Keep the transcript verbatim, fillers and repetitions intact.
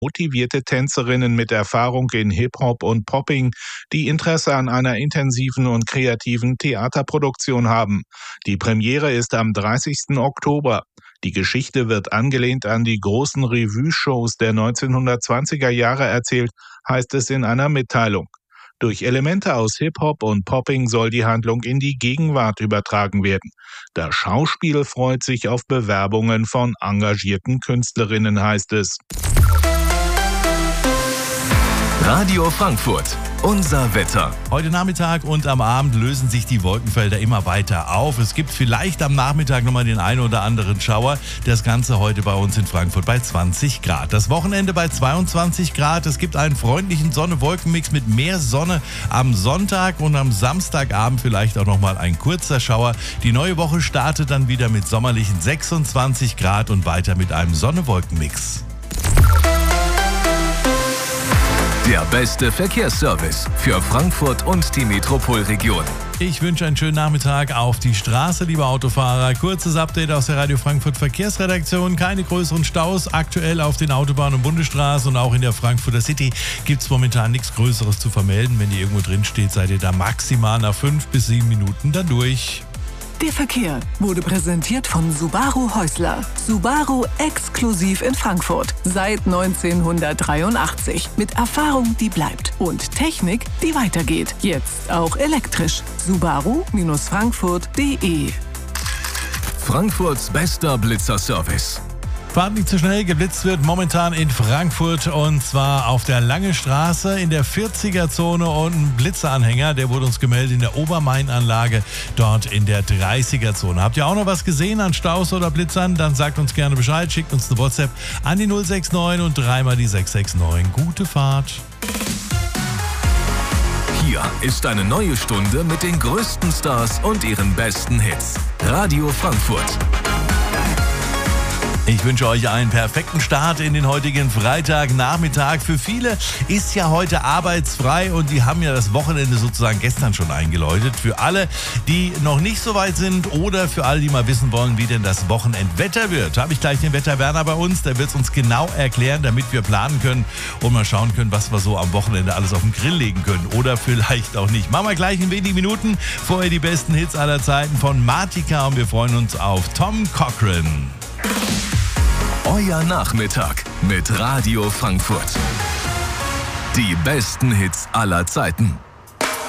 motivierte Tänzerinnen mit Erfahrung in Hip-Hop und Popping, die Interesse an einer intensiven und kreativen Theaterproduktion haben. Die Premiere ist am dreißigsten Oktober. Die Geschichte wird angelehnt an die großen Revue-Shows der neunzehnhundertzwanziger Jahre erzählt, heißt es in einer Mitteilung. Durch Elemente aus Hip-Hop und Popping soll die Handlung in die Gegenwart übertragen werden. Das Schauspiel freut sich auf Bewerbungen von engagierten Künstlerinnen, heißt es. Radio Frankfurt, unser Wetter. Heute Nachmittag und am Abend lösen sich die Wolkenfelder immer weiter auf. Es gibt vielleicht am Nachmittag nochmal den einen oder anderen Schauer. Das Ganze heute bei uns in Frankfurt bei zwanzig Grad. Das Wochenende bei zweiundzwanzig Grad. Es gibt einen freundlichen Sonne-Wolken-Mix mit mehr Sonne am Sonntag und am Samstagabend vielleicht auch nochmal ein kurzer Schauer. Die neue Woche startet dann wieder mit sommerlichen sechsundzwanzig Grad und weiter mit einem Sonne-Wolken-Mix. Der beste Verkehrsservice für Frankfurt und die Metropolregion. Ich wünsche einen schönen Nachmittag auf die Straße, liebe Autofahrer. Kurzes Update aus der Radio Frankfurt Verkehrsredaktion. Keine größeren Staus aktuell auf den Autobahnen und Bundesstraßen und auch in der Frankfurter City gibt es momentan nichts Größeres zu vermelden. Wenn ihr irgendwo drin steht, seid ihr da maximal nach fünf bis sieben Minuten dann durch. Der Verkehr wurde präsentiert von Subaru Häusler. Subaru exklusiv in Frankfurt. Seit neunzehnhundertdreiundachtzig. Mit Erfahrung, die bleibt. Und Technik, die weitergeht. Jetzt auch elektrisch. Subaru Frankfurt punkt de. Frankfurts bester Blitzerservice. Fahrt nicht zu schnell, geblitzt wird momentan in Frankfurt und zwar auf der Lange Straße in der vierziger-Zone und ein Blitzeranhänger, der wurde uns gemeldet in der Obermain-Anlage, dort in der dreißiger-Zone. Habt ihr auch noch was gesehen an Staus oder Blitzern? Dann sagt uns gerne Bescheid, schickt uns eine WhatsApp an die null sechs neun und dreimal die sechs sechs neun. Gute Fahrt! Hier ist eine neue Stunde mit den größten Stars und ihren besten Hits. Radio Frankfurt. Ich wünsche euch einen perfekten Start in den heutigen Freitagnachmittag. Für viele ist ja heute arbeitsfrei und die haben ja das Wochenende sozusagen gestern schon eingeläutet. Für alle, die noch nicht so weit sind oder für alle, die mal wissen wollen, wie denn das Wochenendwetter wird, habe ich gleich den Wetterwerner bei uns. Der wird es uns genau erklären, damit wir planen können und mal schauen können, was wir so am Wochenende alles auf den Grill legen können. Oder vielleicht auch nicht. Machen wir gleich in wenigen Minuten. Vorher die besten Hits aller Zeiten von Martika und wir freuen uns auf Tom Cochrane. Euer Nachmittag mit Radio Frankfurt. Die besten Hits aller Zeiten.